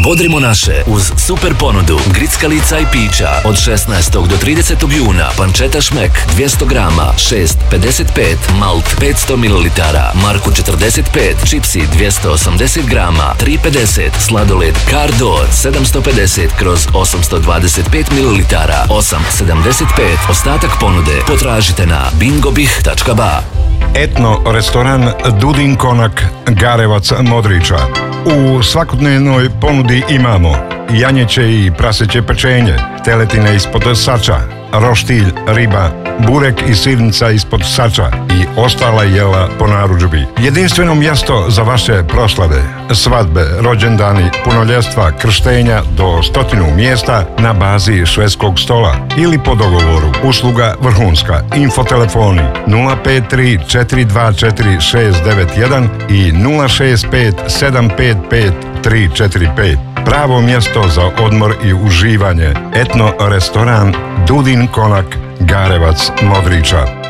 Bodrimo naše uz super ponudu grickalica i pića od 16. do 30. juna. Panceta šmek 200 grama 6,55, malt 500 ml, Marku 45, čipsi 280 grama 3,50, sladoled Cardor 750/825 ml 8,75. Ostatak ponude potražite na bingobih.ba. Etno restoran Dudin Konak, Garevac, Modriča. U svakodnevnoj ponudi imamo janjeće i praseće pečenje, teletine ispod sača, roštilj, riba, burek i sirnica ispod sača i ostala jela po narudžbi. Jedinstveno mjesto za vaše proslave, svadbe, rođendani, punoljetstva, krštenja do 100 mjesta na bazi švedskog stola ili po dogovoru. Usluga vrhunska. Infotelefoni 053 424 691 i 065 755 345. Pravo mjesto za odmor i uživanje. Etno restoran Dudin Konak, Garevac, Modriča.